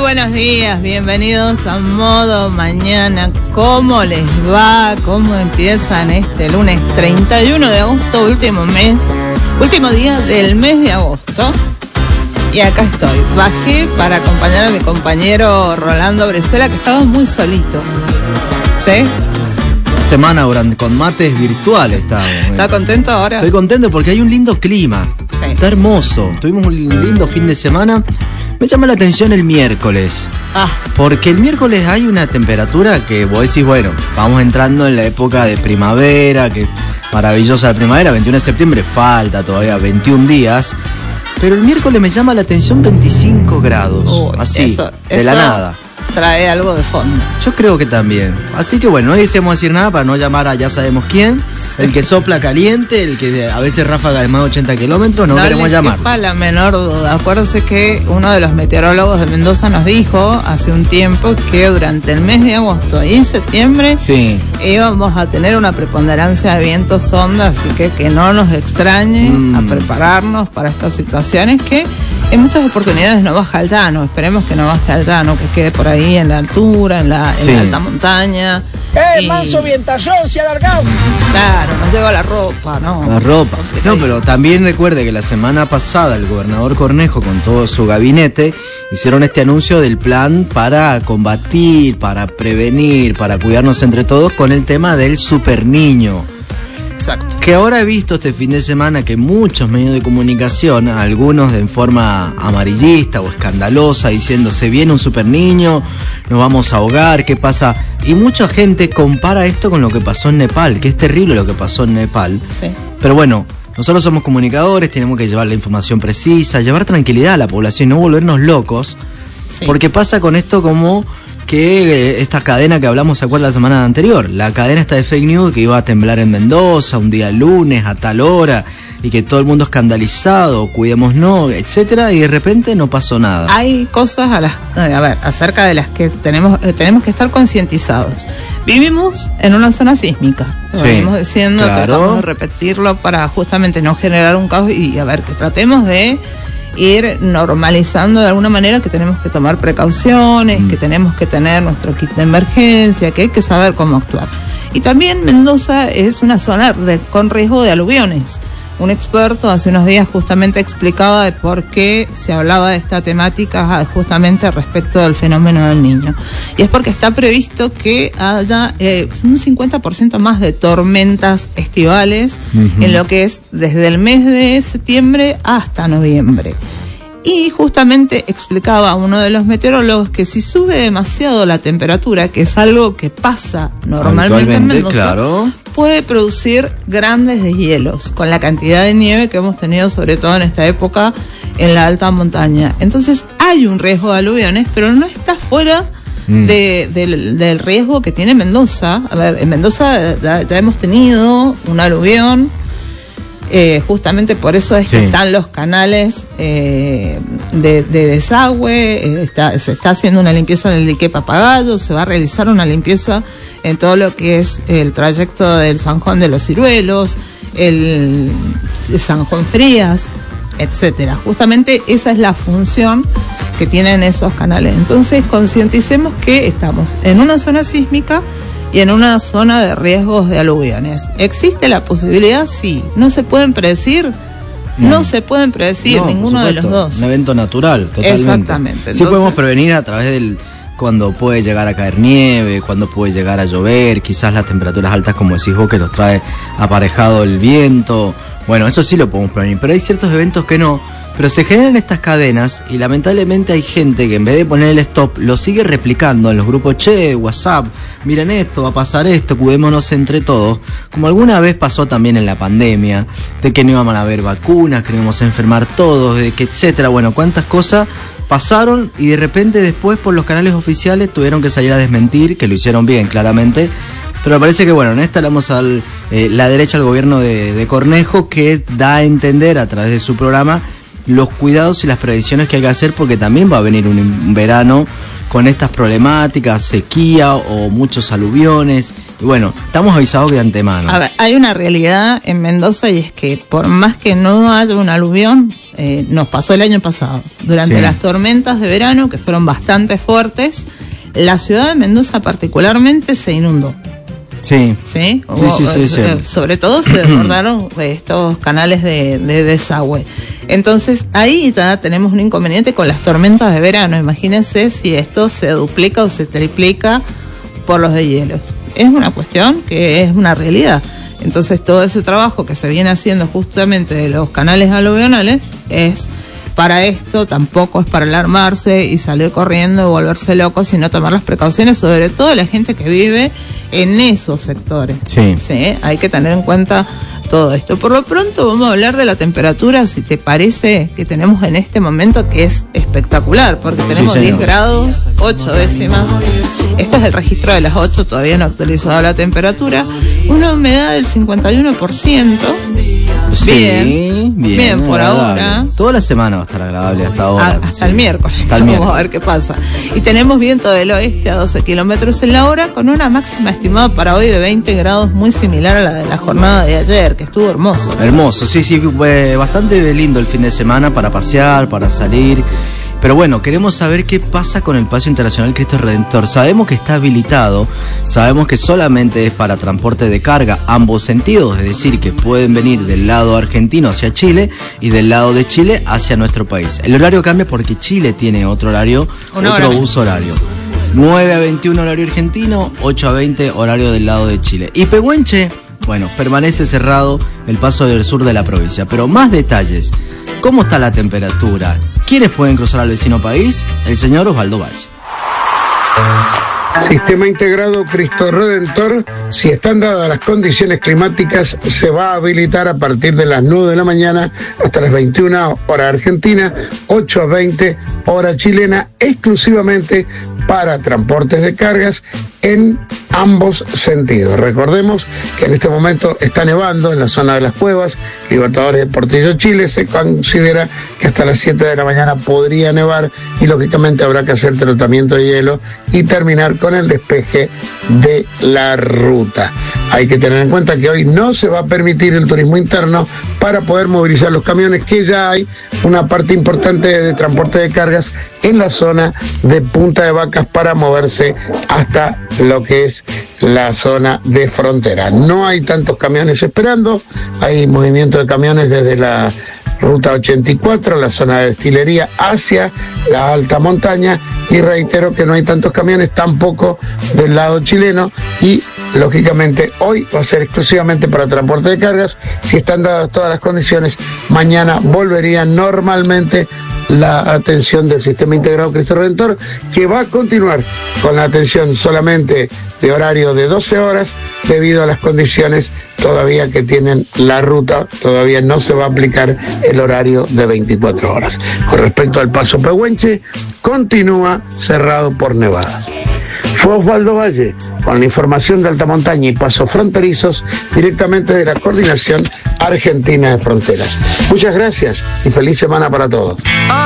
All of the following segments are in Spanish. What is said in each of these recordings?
buenos días, bienvenidos a Modo Mañana. ¿Cómo les va? ¿Cómo empiezan este lunes 31 de agosto, último día del mes de agosto? Y acá estoy, bajé para acompañar a mi compañero Rolando Bresela, que estaba muy solito. ¿Sí? Semana con mates virtuales estamos. ¿Está contento ahora? Estoy contento porque hay un lindo clima. Sí. Está hermoso. Tuvimos un lindo fin de semana. Me llama la atención el miércoles. Porque el miércoles hay una temperatura que vos decís, bueno, vamos entrando en la época de primavera, que maravillosa la primavera, 21 de septiembre, falta todavía 21 días. Pero el miércoles me llama la atención 25 grados. Así, de la nada. Trae algo de fondo. Yo creo que también. Así que bueno, no deseamos decir nada para no llamar a ya sabemos quién. Sí. El que sopla caliente, el que a veces ráfaga de más de 80 kilómetros, no queremos llamar. No la menor duda. Acuérdense que uno de los meteorólogos de Mendoza nos dijo hace un tiempo que durante el mes de agosto y septiembre íbamos a tener una preponderancia de vientos ondas, así que no nos extrañe a prepararnos para estas situaciones que en muchas oportunidades no baja al llano. Esperemos que no baje al llano, que quede por ahí en la altura, en la alta montaña. Manso vientallón, se ha alargado. Claro, nos lleva la ropa, ¿no? La ropa. No, pero también recuerde que la semana pasada el gobernador Cornejo con todo su gabinete hicieron este anuncio del plan para combatir, para prevenir, para cuidarnos entre todos con el tema del superniño. Exacto. Que ahora he visto este fin de semana que muchos medios de comunicación, algunos en forma amarillista o escandalosa, diciendo se viene un superniño, nos vamos a ahogar, ¿qué pasa? Y mucha gente compara esto con lo que pasó en Nepal, que es terrible lo que pasó en Nepal. Sí. Pero bueno, nosotros somos comunicadores, tenemos que llevar la información precisa, llevar tranquilidad a la población y no volvernos locos. Sí. Porque pasa con esto como que esta cadena que hablamos, ¿se acuerda la semana anterior? La cadena esta de fake news que iba a temblar en Mendoza un día lunes a tal hora y que todo el mundo escandalizado, cuidémonos, etcétera, y de repente no pasó nada. Hay cosas acerca de las que tenemos que estar concientizados. Vivimos en una zona sísmica, lo venimos diciendo, tratamos de repetirlo para justamente no generar un caos y que tratemos de ir normalizando de alguna manera que tenemos que tomar precauciones, que tenemos que tener nuestro kit de emergencia, que hay que saber cómo actuar. Y también Mendoza es una zona con riesgo de aluviones. Un experto hace unos días justamente explicaba de por qué se hablaba de esta temática justamente respecto del fenómeno del niño. Y es porque está previsto que haya un 50% más de tormentas estivales en lo que es desde el mes de septiembre hasta noviembre. Y justamente explicaba uno de los meteorólogos que si sube demasiado la temperatura, que es algo que pasa normalmente en Mendoza, puede producir grandes deshielos con la cantidad de nieve que hemos tenido, sobre todo en esta época, en la alta montaña. Entonces hay un riesgo de aluviones, pero no está fuera del riesgo que tiene Mendoza. En Mendoza ya hemos tenido un aluvión. Justamente por eso es que están los canales de desagüe, se está haciendo una limpieza en el dique Papagayo, se va a realizar una limpieza en todo lo que es el trayecto del San Juan de los Ciruelos, el San Juan Frías, etcétera. Justamente esa es la función que tienen esos canales. Entonces concienticemos que estamos en una zona sísmica y en una zona de riesgos de aluviones. ¿Existe la posibilidad? Sí. ¿No se pueden predecir? No se pueden predecir ninguno de los dos. Un evento natural, totalmente. Exactamente. Sí, podemos prevenir a través del cuando puede llegar a caer nieve, cuando puede llegar a llover, quizás las temperaturas altas, como decís vos, que los trae aparejado el viento. Bueno, eso sí lo podemos prevenir, pero hay ciertos eventos que no. Pero se generan estas cadenas y lamentablemente hay gente que en vez de poner el stop lo sigue replicando en los grupos, WhatsApp, miren esto, va a pasar esto, cuidémonos entre todos, como alguna vez pasó también en la pandemia, de que no íbamos a haber vacunas, que no íbamos a enfermar todos, de que etcétera, bueno, cuántas cosas pasaron y de repente después por los canales oficiales tuvieron que salir a desmentir, que lo hicieron bien claramente. Pero me parece que bueno, en esta le damos a la derecha al gobierno de Cornejo, que da a entender a través de su programa los cuidados y las previsiones que hay que hacer, porque también va a venir un verano con estas problemáticas, sequía o muchos aluviones Y bueno, estamos avisados de antemano. A ver, hay una realidad en Mendoza y es que por más que no haya un aluvión, nos pasó el año pasado, durante las tormentas de verano, que fueron bastante fuertes, la ciudad de Mendoza particularmente se inundó. Sí. ¿Sí? Sí. Sobre todo se desbordaron estos canales de desagüe. Entonces ahí ya tenemos un inconveniente con las tormentas de verano. Imagínense si esto se duplica o se triplica por los deshielos. Es una cuestión que es una realidad. Entonces todo ese trabajo que se viene haciendo justamente de los canales aluvionales es para esto, tampoco es para alarmarse y salir corriendo y volverse loco, sino tomar las precauciones, sobre todo la gente que vive en esos sectores. Sí. Hay que tener en cuenta todo esto. Por lo pronto vamos a hablar de la temperatura, si te parece, que tenemos en este momento, que es espectacular, porque tenemos 10 grados, 8 décimas. Esto es el registro de las 8, todavía no ha actualizado la temperatura. Una humedad del 51%. Bien por agradable. ahora. Toda la semana va a estar agradable hasta ahora. Hasta el miércoles. Vamos a ver qué pasa. Y tenemos viento del oeste a 12 kilómetros en la hora, con una máxima estimada para hoy de 20 grados, muy similar a la de la jornada de ayer, que estuvo hermoso. Hermoso, sí, fue bastante lindo el fin de semana para pasear, para salir. Pero bueno, queremos saber qué pasa con el Paso Internacional Cristo Redentor. Sabemos que está habilitado, sabemos que solamente es para transporte de carga, ambos sentidos, es decir, que pueden venir del lado argentino hacia Chile y del lado de Chile hacia nuestro país. El horario cambia porque Chile tiene otro horario, otro uso horario. 9 a 21 horario argentino, 8 a 20 horario del lado de Chile. Y Pehuenche, bueno, permanece cerrado el paso del sur de la provincia. Pero más detalles, ¿cómo está la temperatura? ¿Quiénes pueden cruzar al vecino país? El señor Osvaldo Valle. Sistema integrado Cristo Redentor, si están dadas las condiciones climáticas, se va a habilitar a partir de las 9 de la mañana hasta las 21 hora argentina, 8 a 20 hora chilena, exclusivamente para transportes de cargas en ambos sentidos. Recordemos que en este momento está nevando en la zona de las Cuevas, Libertadores de Portillo, Chile. Se considera que hasta las 7 de la mañana podría nevar y lógicamente habrá que hacer tratamiento de hielo y terminar con el despeje de la ruta. Hay que tener en cuenta que hoy no se va a permitir el turismo interno para poder movilizar los camiones, que ya hay una parte importante de transporte de cargas en la zona de Punta de Vacas para moverse hasta lo que es la zona de frontera. No hay tantos camiones esperando, hay movimiento de camiones desde la Ruta 84, la zona de destilería, hacia la alta montaña, y reitero que no hay tantos camiones tampoco del lado chileno, y lógicamente hoy va a ser exclusivamente para transporte de cargas. Si están dadas todas las condiciones, mañana volvería normalmente la atención del Sistema Integrado Cristo Redentor, que va a continuar con la atención solamente de horario de 12 horas debido a las condiciones todavía que tienen la ruta. Todavía no se va a aplicar el horario de 24 horas. Con respecto al Paso Pehuenche, continúa cerrado por nevadas. Fue Osvaldo Valle con la información de alta montaña y pasos fronterizos directamente de la Coordinación Argentina de Fronteras. Muchas gracias y feliz semana para todos.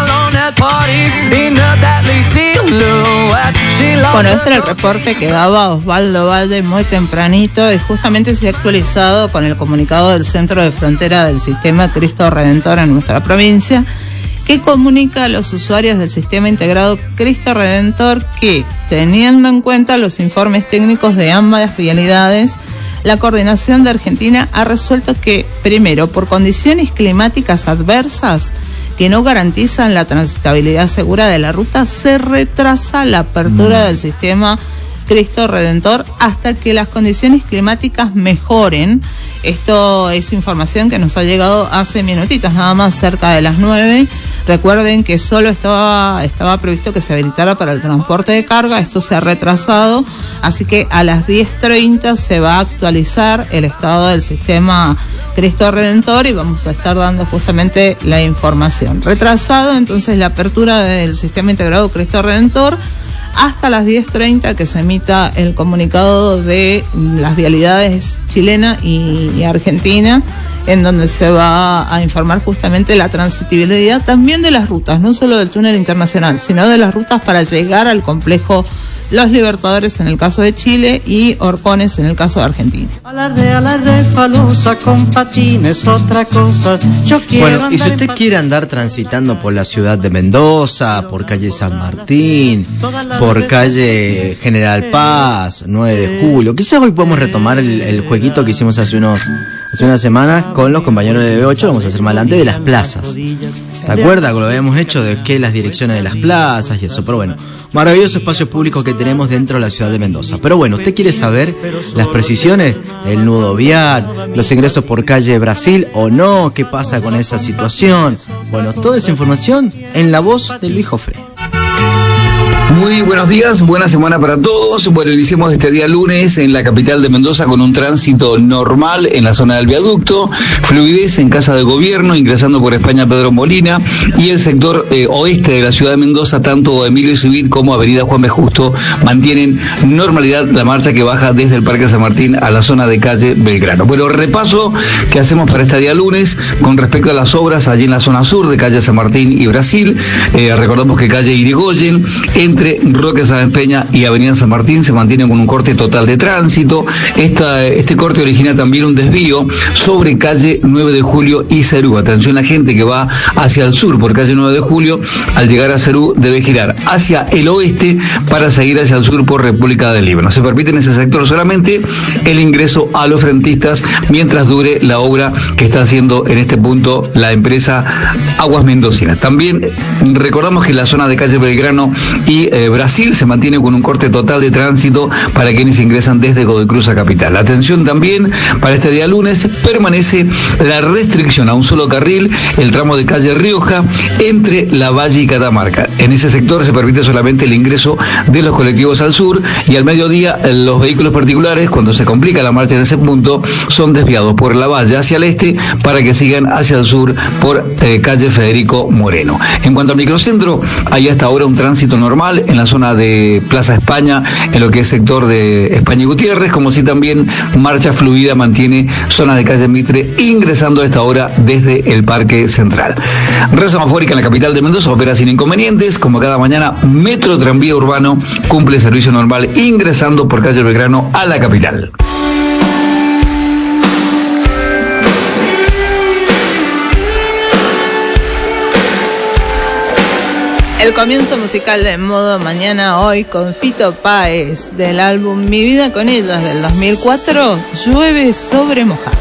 Bueno, este era el reporte que daba Osvaldo Valle muy tempranito, y justamente se ha actualizado con el comunicado del Centro de Frontera del Sistema Cristo Redentor en nuestra provincia, que comunica a los usuarios del Sistema Integrado Cristo Redentor que, teniendo en cuenta los informes técnicos de ambas vialidades, la Coordinación de Argentina ha resuelto que, primero, por condiciones climáticas adversas que no garantizan la transitabilidad segura de la ruta, se retrasa la apertura del Sistema Cristo Redentor hasta que las condiciones climáticas mejoren. Esto es información que nos ha llegado hace minutitos, nada más, cerca de las 9. Recuerden que solo estaba previsto que se habilitara para el transporte de carga. Esto se ha retrasado, así que a las 10:30 se va a actualizar el estado del Sistema Cristo Redentor y vamos a estar dando justamente la información. Retrasado entonces la apertura del Sistema Integrado Cristo Redentor hasta las 10:30, que se emita el comunicado de las vialidades chilena y argentina, en donde se va a informar justamente la transitabilidad también de las rutas, no solo del túnel internacional, sino de las rutas para llegar al complejo Los Libertadores en el caso de Chile y Horcones en el caso de Argentina. Falusa con patines, otra cosa. Bueno, y si usted quiere andar transitando por la ciudad de Mendoza, por calle San Martín, por calle General Paz, 9 de julio, quizás hoy podemos retomar el jueguito que hicimos hace unas semanas con los compañeros de B8, vamos a hacer más adelante, de las plazas. ¿Te acuerdas? Lo habíamos hecho de que las direcciones de las plazas y eso, pero bueno, maravillosos espacios públicos que tenemos dentro de la ciudad de Mendoza. Pero bueno, ¿usted quiere saber las precisiones? El nudo vial, los ingresos por calle Brasil o no, qué pasa con esa situación. Bueno, toda esa información en la voz de Luis Jofre. Muy buenos días, buena semana para todos. Bueno, iniciamos este día lunes en la capital de Mendoza con un tránsito normal en la zona del viaducto, fluidez en Casa de Gobierno, ingresando por España Pedro Molina, y el sector oeste de la ciudad de Mendoza, tanto Emilio Civit como Avenida Juan B. Justo, mantienen normalidad la marcha que baja desde el Parque San Martín a la zona de calle Belgrano. Bueno, repaso que hacemos para este día lunes con respecto a las obras allí en la zona sur de calle San Martín y Brasil. Recordamos que calle Irigoyen, entre Roque Sáenz Peña y Avenida San Martín, se mantienen con un corte total de tránsito. Este corte origina también un desvío sobre calle 9 de Julio y Cerú. Atención, la gente que va hacia el sur por calle 9 de Julio, al llegar a Cerú debe girar hacia el oeste para seguir hacia el sur por República del Líbano. Se permite en ese sector solamente el ingreso a los frentistas mientras dure la obra que está haciendo en este punto la empresa Aguas Mendocinas. También recordamos que en la zona de calle Belgrano y Brasil se mantiene con un corte total de tránsito para quienes ingresan desde Godoy Cruz a Capital. Atención también, para este día lunes permanece la restricción a un solo carril, el tramo de calle Rioja entre La Valle y Catamarca. En ese sector se permite solamente el ingreso de los colectivos al sur, y al mediodía los vehículos particulares, cuando se complica la marcha en ese punto, son desviados por La Valle hacia el este para que sigan hacia el sur por calle Federico Moreno. En cuanto al microcentro, hay hasta ahora un tránsito normal en la zona de Plaza España, en lo que es sector de España y Gutiérrez, como si también marcha fluida mantiene zona de calle Mitre, ingresando a esta hora desde el Parque Central. Red semafórica en la capital de Mendoza opera sin inconvenientes, como cada mañana. Metro Tranvía Urbano cumple servicio normal ingresando por calle Belgrano a la capital. El comienzo musical de Modo Mañana hoy con Fito Páez del álbum Mi Vida con Ellas del 2004, Llueve sobre Mojado.